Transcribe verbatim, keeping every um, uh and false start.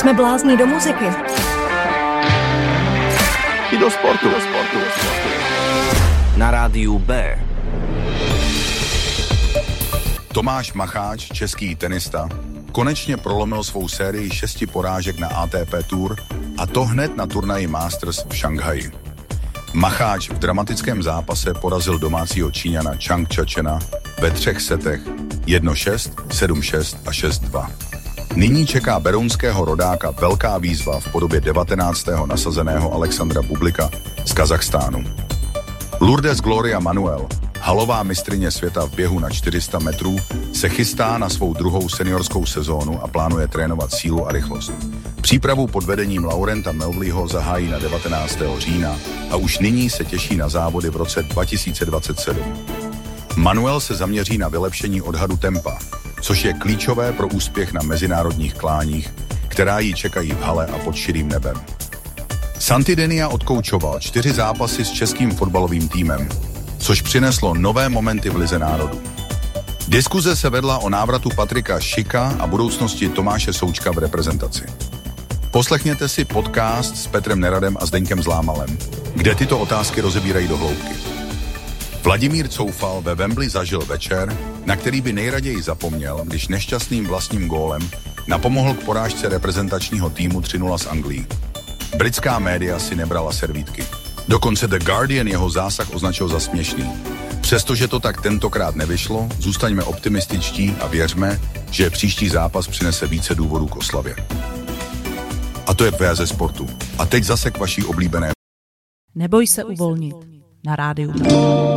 Jsme blázni do muziky. I do sportu. Do sportu. Na rádiu B. Tomáš Macháč, český tenista, konečně prolomil svou sérii šesti porážek na A T P Tour, a to hned na turnaji Masters v Šanghaji. Macháč v dramatickém zápase porazil domácího Číňana Chang Chachena ve třech setech jedna šest, sedm šest a šest dva. Nyní čeká berounského rodáka velká výzva v podobě devatenáctého nasazeného Alexandra Bublika z Kazachstánu. Lourdes Gloria Manuel, halová mistryně světa v běhu na čtyři sta metrů, se chystá na svou druhou seniorskou sezónu a plánuje trénovat sílu a rychlost. Přípravu pod vedením Laurenta Melvleyho zahájí na devatenáctého října a už nyní se těší na závody v roce dva tisíce dvacet sedm. Manuel se zaměří na vylepšení odhadu tempa, což je klíčové pro úspěch na mezinárodních kláních, která ji čekají v hale a pod širým nebem. Santidenia odkoučoval čtyři zápasy s českým fotbalovým týmem, což přineslo nové momenty v lize národů. Diskuze se vedla o návratu Patrika Šika a budoucnosti Tomáše Součka v reprezentaci. Poslechněte si podcast s Petrem Neradem a Zdeňkem Zlámalem, kde tyto otázky rozebírají do hloubky. Vladimír Coufal ve Wembley zažil večer, na který by nejraději zapomněl, když nešťastným vlastním gólem napomohl k porážce reprezentačního týmu tři nula s Anglií. Britská média si nebrala servítky. Dokonce The Guardian jeho zásah označil za směšný. Přestože to tak tentokrát nevyšlo, zůstaňme optimističtí a věřme, že příští zápas přinese více důvodů k oslavě. A to je V ze sportu. A teď zase k vaší oblíbené. Neboj se uvolnit. Na rádiu.